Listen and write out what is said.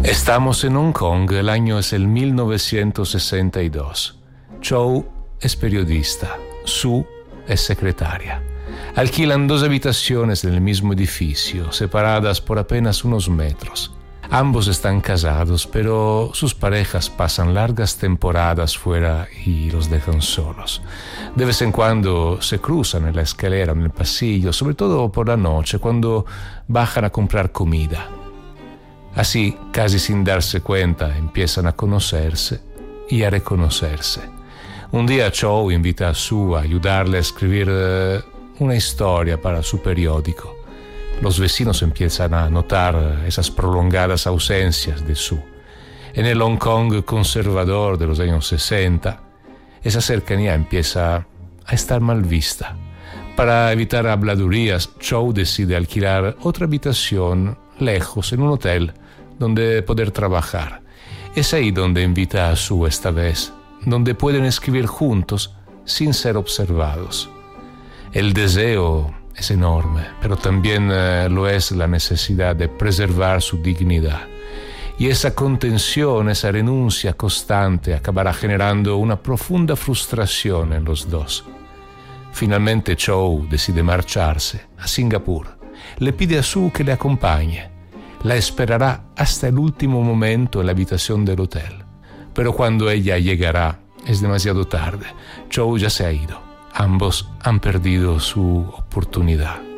Estamos en Hong Kong, el año es el 1962. Chow es periodista, Sue es secretaria. Alquilan 2 habitaciones en el mismo edificio, separadas por apenas unos metros. Ambos están casados, pero sus parejas pasan largas temporadas fuera y los dejan solos. De vez en cuando se cruzan en la escalera, en el pasillo, sobre todo por la noche, cuando bajan a comprar comida. Así, casi sin darse cuenta, empiezan a conocerse y a reconocerse. Un día Chow invita a Sue a ayudarle a escribir una historia para su periódico. Los vecinos empiezan a notar esas prolongadas ausencias de Sue. En el Hong Kong conservador de los años 60, esa cercanía empieza a estar mal vista. Para evitar habladurías, Chow decide alquilar otra habitación lejos, en un hotel donde poder trabajar. Es ahí donde invita a Sue esta vez, donde pueden escribir juntos sin ser observados. El deseo es enorme, pero también lo es la necesidad de preservar su dignidad. Y esa contención, esa renuncia constante acabará generando una profunda frustración en los dos. Finalmente Chow decide marcharse a Singapur. Le pide a Sue que le acompañe. La esperará hasta el último momento en la habitación del hotel. Pero cuando ella llegará, es demasiado tarde. Chow ya se ha ido. Ambos han perdido su oportunidad.